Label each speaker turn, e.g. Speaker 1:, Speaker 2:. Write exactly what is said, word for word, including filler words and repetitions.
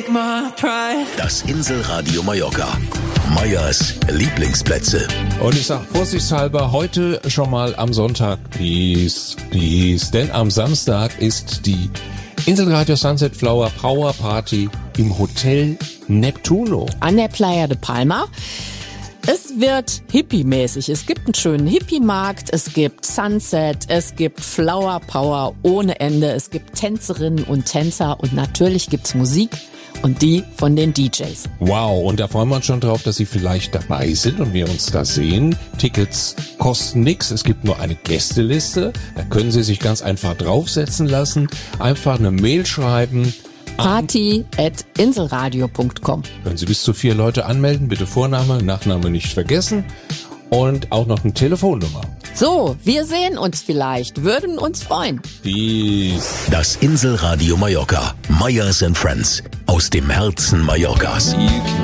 Speaker 1: take my pride.
Speaker 2: Das Inselradio Mallorca. Meyers Lieblingsplätze.
Speaker 3: Und ich sag vorsichtshalber heute schon mal am Sonntag Peace, Peace. Denn am Samstag ist die Inselradio Sunset Flower Power Party im Hotel Neptuno.
Speaker 4: An der Playa de Palma. Es wird hippie-mäßig. Es gibt einen schönen Hippie-Markt, es gibt Sunset, es gibt Flower Power ohne Ende, es gibt Tänzerinnen und Tänzer und natürlich gibt's Musik und die von den D Js.
Speaker 3: Wow, und da freuen wir uns schon drauf, dass Sie vielleicht dabei sind und wir uns da sehen. Tickets kosten nichts, es gibt nur eine Gästeliste, da können Sie sich ganz einfach draufsetzen lassen, einfach eine Mail schreiben.
Speaker 4: Party at inselradio punkt com.
Speaker 3: Können Sie bis zu vier Leute anmelden, bitte Vorname, Nachname nicht vergessen und auch noch eine Telefonnummer.
Speaker 4: So, wir sehen uns vielleicht, würden uns freuen.
Speaker 3: Peace.
Speaker 2: Das Inselradio Mallorca. Meyers and Friends. Aus dem Herzen Mallorcas.